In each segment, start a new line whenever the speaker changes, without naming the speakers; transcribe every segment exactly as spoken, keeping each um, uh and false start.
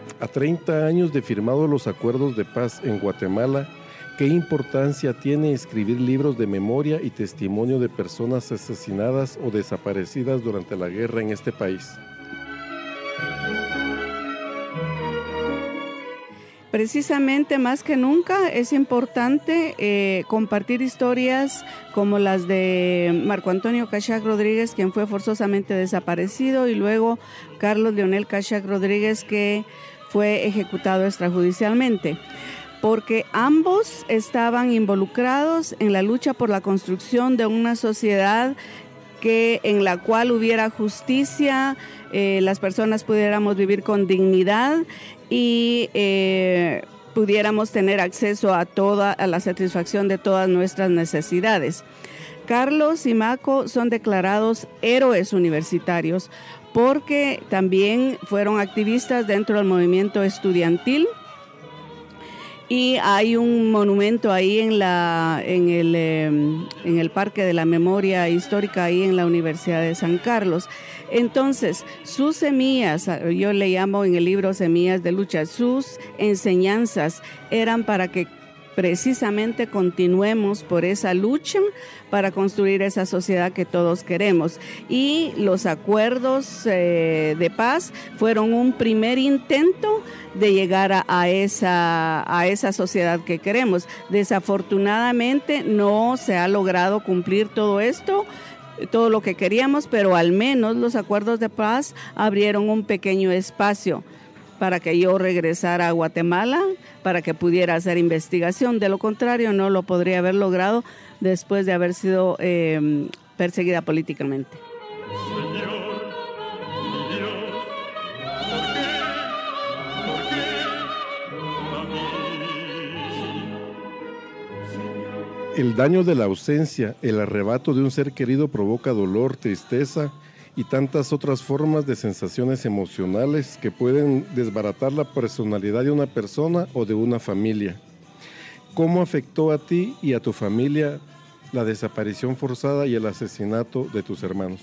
A treinta años de firmados los acuerdos de paz en Guatemala, ¿qué importancia tiene escribir libros de memoria y testimonio de personas asesinadas o desaparecidas durante la guerra en este país?
Precisamente, más que nunca, es importante eh, compartir historias como las de Marco Antonio Cachac Rodríguez, quien fue forzosamente desaparecido, y luego Carlos Leonel Cachac Rodríguez, que fue ejecutado extrajudicialmente, porque ambos estaban involucrados en la lucha por la construcción de una sociedad que, en la cual hubiera justicia, eh, las personas pudiéramos vivir con dignidad y eh, pudiéramos tener acceso a toda a la satisfacción de todas nuestras necesidades. Carlos y Maco son declarados héroes universitarios porque también fueron activistas dentro del movimiento estudiantil. Y hay un monumento ahí en, la, en, el, eh, en el Parque de la Memoria Histórica, ahí en la Universidad de San Carlos. Entonces, sus semillas, yo le llamo en el libro Semillas de Lucha, sus enseñanzas eran para que precisamente continuemos por esa lucha para construir esa sociedad que todos queremos. Y los acuerdos eh, de paz fueron un primer intento de llegar a, a, esa, a esa sociedad que queremos. Desafortunadamente no se ha logrado cumplir todo esto, todo lo que queríamos, pero al menos los acuerdos de paz abrieron un pequeño espacio para que yo regresara a Guatemala, para que pudiera hacer investigación. De lo contrario, no lo podría haber logrado después de haber sido eh, perseguida políticamente.
El daño de la ausencia, el arrebato de un ser querido provoca dolor, tristeza y tantas otras formas de sensaciones emocionales que pueden desbaratar la personalidad de una persona o de una familia. ¿Cómo afectó a ti y a tu familia la desaparición forzada y el asesinato de tus hermanos?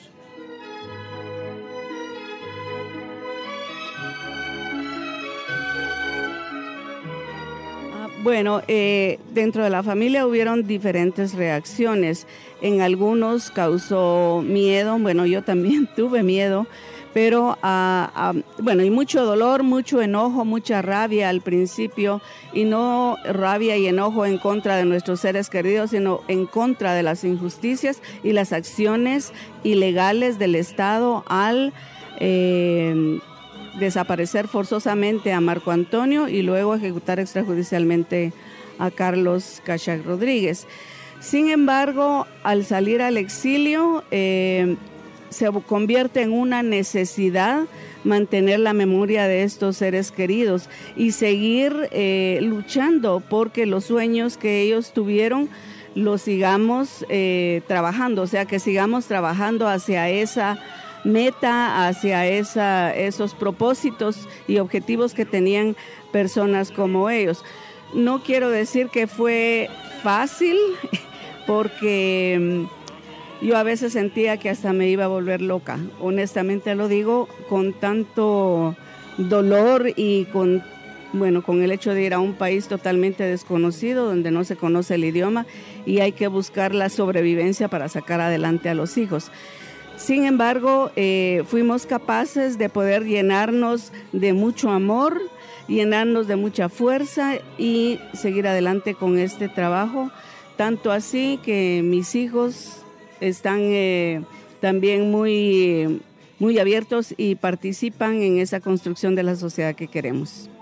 Bueno, eh, dentro de la familia hubieron diferentes reacciones. En algunos causó miedo, bueno, yo también tuve miedo, pero ah, ah, bueno, y mucho dolor, mucho enojo, mucha rabia al principio, y no rabia y enojo en contra de nuestros seres queridos, sino en contra de las injusticias y las acciones ilegales del Estado al Eh, desaparecer forzosamente a Marco Antonio y luego ejecutar extrajudicialmente a Carlos Cachac Rodríguez. Sin embargo, al salir al exilio, eh, se convierte en una necesidad mantener la memoria de estos seres queridos y seguir eh, luchando porque los sueños que ellos tuvieron los sigamos eh, trabajando, o sea, que sigamos trabajando hacia esa meta, hacia esa, esos propósitos y objetivos que tenían personas como ellos. No quiero decir que fue fácil, porque yo a veces sentía que hasta me iba a volver loca. Honestamente lo digo, con tanto dolor y con, bueno, con el hecho de ir a un país totalmente desconocido, donde no se conoce el idioma y hay que buscar la sobrevivencia para sacar adelante a los hijos. Sin embargo, eh, fuimos capaces de poder llenarnos de mucho amor, llenarnos de mucha fuerza y seguir adelante con este trabajo. Tanto así que mis hijos están eh, también muy, muy abiertos y participan en esa construcción de la sociedad que queremos.